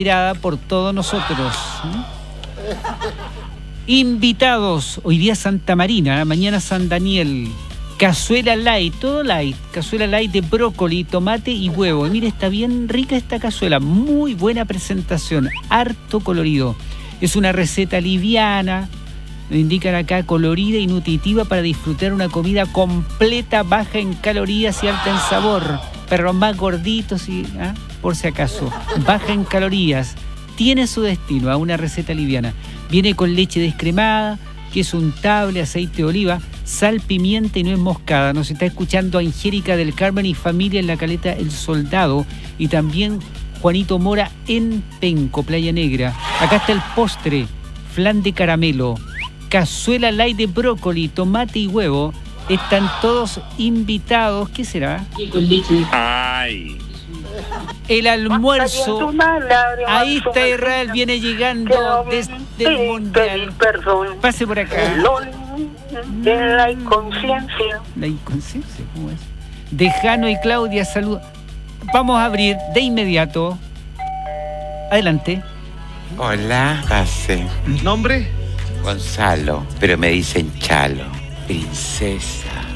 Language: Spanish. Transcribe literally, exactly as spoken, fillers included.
Mirada por todos nosotros. ¿Mm? Invitados, hoy día Santa Marina, mañana San Daniel, cazuela light, todo light, cazuela light de brócoli, tomate y huevo. Y mire, está bien rica esta cazuela, muy buena presentación, harto colorido. Es una receta liviana, lo indican acá, colorida y nutritiva para disfrutar una comida completa, baja en calorías y alta en sabor. Perros más gorditos y, ¿ah? por si acaso, baja en calorías. Tiene su destino a una receta liviana. Viene con leche descremada, queso untable, aceite de oliva, sal, pimienta y nuez moscada. Nos está escuchando Angélica del Carmen y familia en la caleta El Soldado. Y también Juanito Mora en Penco, Playa Negra. Acá está el postre, flan de caramelo, cazuela light de brócoli, tomate y huevo. Están todos invitados. ¿Qué será? Ay. El almuerzo. Ahí está Israel, viene llegando desde el Mundial. Pase por acá. La inconsciencia. La inconsciencia, ¿cómo es? De Jano y Claudia, salud. Vamos a abrir de inmediato. Adelante. Hola, pase. ¿Nombre? Gonzalo, pero me dicen Chalo. Princesa.